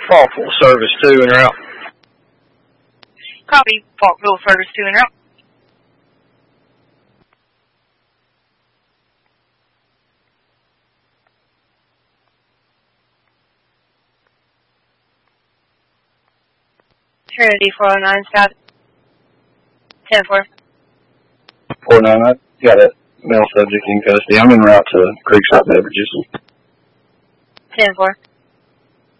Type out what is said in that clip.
Faulkville Service 2 en route. Copy, Faulkville Service 2 en route. Trinity 409, Scott. 10-4. 4-9, I got a male subject in custody. I'm en route to Creekside Beverages. 10-4.